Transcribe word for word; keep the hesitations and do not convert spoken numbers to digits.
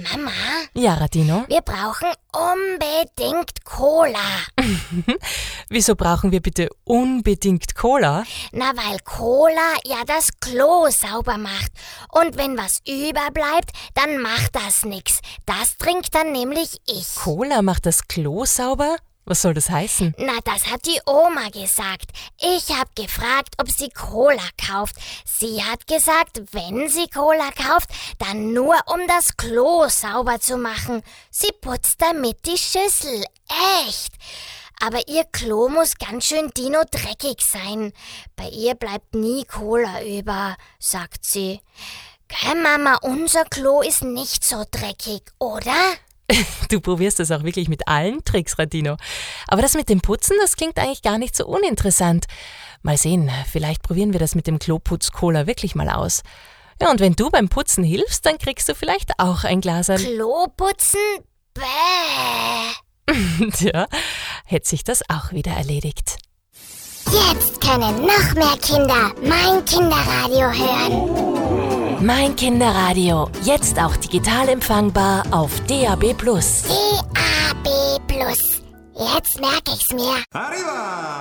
Mama? Ja, Radino? Wir brauchen unbedingt Cola. Wieso brauchen wir bitte unbedingt Cola? Na, weil Cola ja das Klo sauber macht. Und wenn was überbleibt, dann macht das nix. Das trinkt dann nämlich ich. Cola macht das Klo sauber? Was soll das heißen? Na, das hat die Oma gesagt. Ich hab gefragt, ob sie Cola kauft. Sie hat gesagt, wenn sie Cola kauft, dann nur um das Klo sauber zu machen. Sie putzt damit die Schüssel. Echt. Aber ihr Klo muss ganz schön dino-dreckig sein. Bei ihr bleibt nie Cola über, sagt sie. Gell, Mama, unser Klo ist nicht so dreckig, oder? Du probierst das auch wirklich mit allen Tricks, Radino. Aber das mit dem Putzen, das klingt eigentlich gar nicht so uninteressant. Mal sehen, vielleicht probieren wir das mit dem Kloputz-Cola wirklich mal aus. Ja, und wenn du beim Putzen hilfst, dann kriegst du vielleicht auch ein Glas an... Kloputzen? Bäh. Tja, hätte sich das auch wieder erledigt. Jetzt können noch mehr Kinder mein Kinderradio hören. Mein Kinderradio, jetzt auch digital empfangbar auf D A B plus. D A B plus. Jetzt merke ich's mir. Arriba!